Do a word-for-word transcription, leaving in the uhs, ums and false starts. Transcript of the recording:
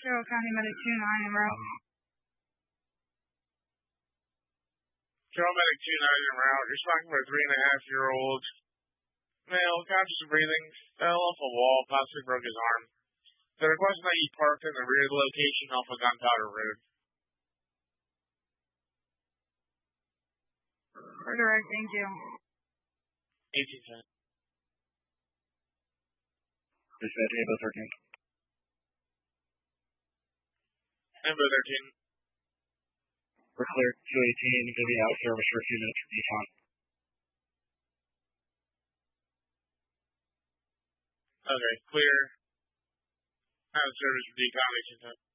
Sherrill County Medic two nine en route. Sherrill Medic two nine en route. You're talking about a three and a half year old male, conscious of breathing, fell off a wall, possibly broke his arm. They're requesting that you park in the rear location off of Gunpowder Road. For direct, thank you. eighteen ten. Dispatch, Ambo thirteen. Ambo thirteen. We're clear. two eighteen, going to be out of service for a few minutes for decon. Okay, clear. Out of service for decon, eighteen ten.